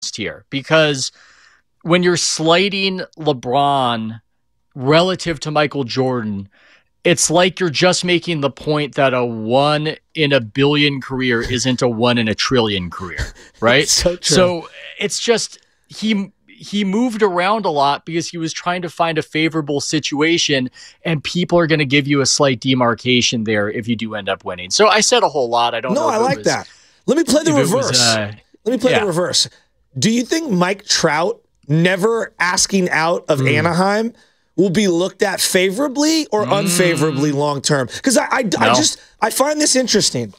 nuanced here, because when you're slighting LeBron relative to Michael Jordan, it's like you're just making the point that a 1 in a billion career isn't a 1 in a trillion career, right? So true. So it's just he moved around a lot because he was trying to find a favorable situation, and people are going to give you a slight demarcation there if you do end up winning. So I said a whole lot. I don't know. No, I like that. Let me play the reverse. The reverse. Do you think Mike Trout never asking out of Anaheim will be looked at favorably or unfavorably long term? Because I find this interesting.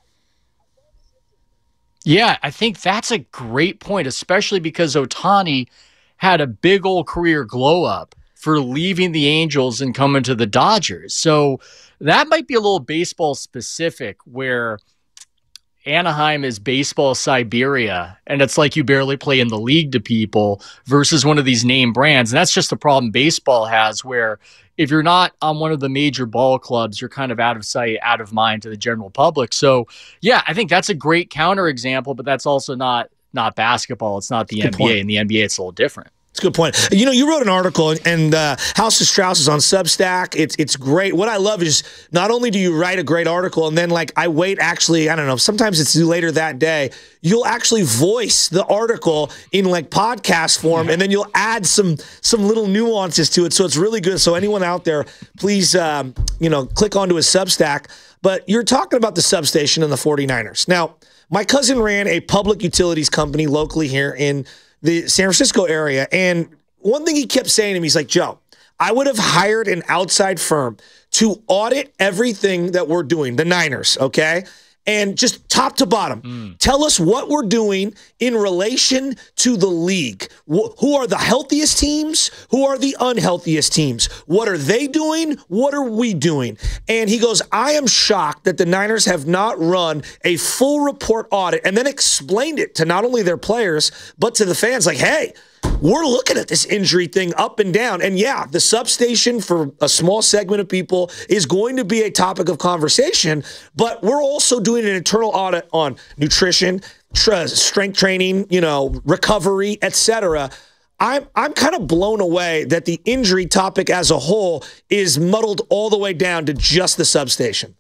Yeah, I think that's a great point, especially because Ohtani had a big old career glow up for leaving the Angels and coming to the Dodgers. So that might be a little baseball specific, where Anaheim is baseball Siberia, and it's like you barely play in the league to people, versus one of these name brands. And that's just the problem baseball has, where if you're not on one of the major ball clubs, you're kind of out of sight, out of mind to the general public. So yeah, I think that's a great counterexample, but that's also not basketball. It's not the NBA. In the NBA, it's a little different. It's a good point. You know, you wrote an article, and House of Strauss is on Substack. It's great. What I love is not only do you write a great article, and then I wait, actually, I don't know, sometimes it's later that day, you'll actually voice the article in podcast form, and then you'll add some little nuances to it. So it's really good. So anyone out there, please, click onto his Substack. But you're talking about the substation and the 49ers. Now, my cousin ran a public utilities company locally here in the San Francisco area. And one thing he kept saying to me, he's like, Joe, I would have hired an outside firm to audit everything that we're doing, the Niners, okay? And just top to bottom, tell us what we're doing in relation to the league. Who are the healthiest teams? Who are the unhealthiest teams? What are they doing? What are we doing? And he goes, I am shocked that the Niners have not run a full report audit and then explained it to not only their players, but to the fans. Like, hey, we're looking at this injury thing up and down. And yeah, the substation for a small segment of people is going to be a topic of conversation, but we're also doing an internal audit on nutrition, strength training, recovery, etc. I'm kind of blown away that the injury topic as a whole is muddled all the way down to just the substation.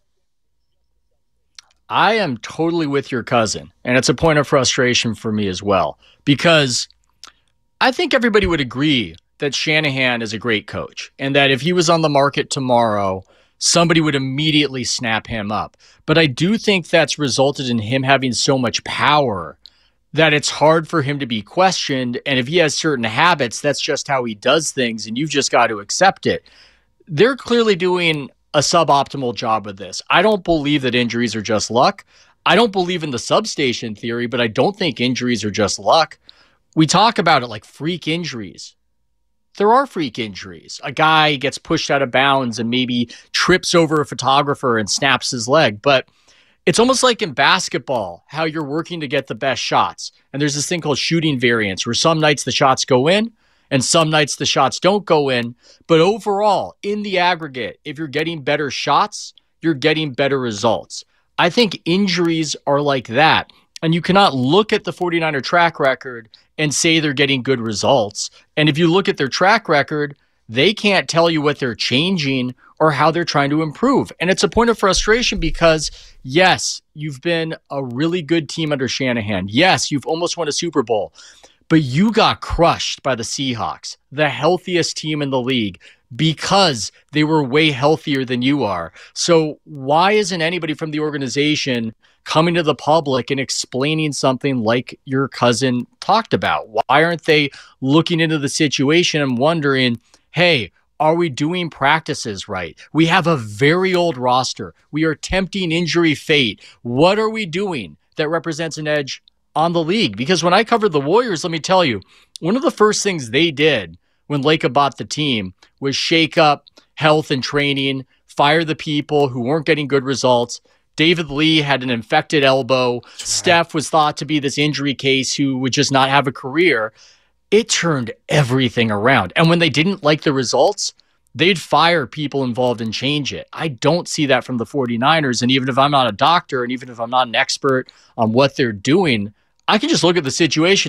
I am totally with your cousin, and it's a point of frustration for me as well, because I think everybody would agree that Shanahan is a great coach, and that if he was on the market tomorrow, somebody would immediately snap him up. But I do think that's resulted in him having so much power that it's hard for him to be questioned. And if he has certain habits, that's just how he does things, and you've just got to accept it. They're clearly doing a suboptimal job with this. I don't believe that injuries are just luck. I don't believe in the substation theory, but I don't think injuries are just luck. We talk about it like freak injuries. There are freak injuries. A guy gets pushed out of bounds and maybe trips over a photographer and snaps his leg. But it's almost like in basketball, how you're working to get the best shots. And there's this thing called shooting variance, where some nights the shots go in and some nights the shots don't go in. But overall, in the aggregate, if you're getting better shots, you're getting better results. I think injuries are like that. And you cannot look at the 49er track record and say they're getting good results. And if you look at their track record, they can't tell you what they're changing or how they're trying to improve. And it's a point of frustration because, yes, you've been a really good team under Shanahan. Yes, you've almost won a Super Bowl, but you got crushed by the Seahawks, the healthiest team in the league, because they were way healthier than you are. So why isn't anybody from the organization coming to the public and explaining something like your cousin talked about? Why aren't they looking into the situation and wondering, hey, are we doing practices right? We have a very old roster. We are tempting injury fate. What are we doing that represents an edge on the league? Because when I covered the Warriors, let me tell you, one of the first things they did when Lacob bought the team was shake up health and training, fire the people who weren't getting good results. David Lee had an infected elbow. Steph was thought to be this injury case who would just not have a career. It turned everything around. And when they didn't like the results, they'd fire people involved and change it. I don't see that from the 49ers. And even if I'm not a doctor, and even if I'm not an expert on what they're doing, I can just look at the situation